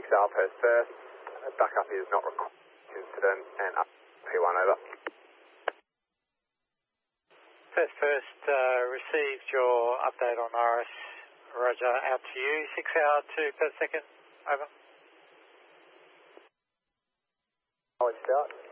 Hour Perth first. Backup is not required. Incident and up P1 over. First, received your update on Iris. Roger, out to you. 6 hour 2 per second. Over. Knowledge start.